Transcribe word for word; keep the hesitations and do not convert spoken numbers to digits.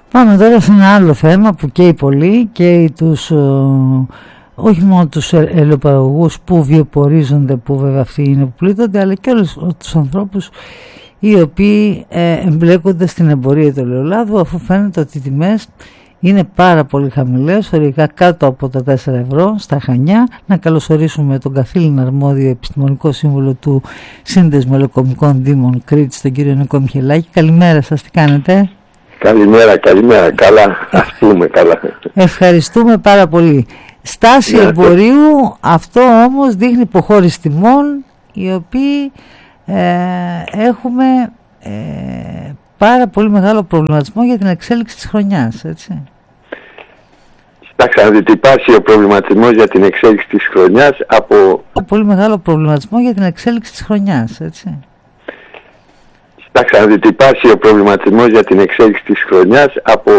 Πάμε τώρα σε ένα άλλο θέμα που καίει πολύ, καίει τους, όχι μόνο τους ελαιοπαραγωγούς που βιοπορίζονται, που βέβαια αυτοί είναι που πλήττονται, αλλά και όλους τους ανθρώπους οι οποίοι ε, εμπλέκονται στην εμπορία του ελαιολάδου, αφού φαίνεται ότι οι τιμές είναι πάρα πολύ χαμηλές, οριακά κάτω από τα τέσσερα ευρώ στα Χανιά. Να καλωσορίσουμε τον καθήλυνα αρμόδιο επιστημονικό σύμβουλο του Σύνδεσμου Ελαιοκομικών Δήμων Κρήτης, τον κύριο Νίκο Μιχελάκη. Καλημέρα σας, τι κάνετε? Καλημέρα, καλημέρα, καλά, ας πούμε καλά. Ευχαριστούμε πάρα πολύ. Στάση yeah, εμπορίου, αυτό όμως δείχνει υποχώρηση τιμών, οι οποίοι ε, έχουμε ε, πάρα πολύ μεγάλο προβληματισμό για την εξέλιξη της χρονιάς, έτσι. Εντάξει, να δείτε, υπάρχει ο προβληματισμός για την εξέλιξη της χρονιάς από... Πολύ μεγάλο προβληματισμό για την εξέλιξη της χρονιάς, έτσι. Εντάξει, να δείτε, υπάρχει ο προβληματισμός για την εξέλιξη της χρονιάς από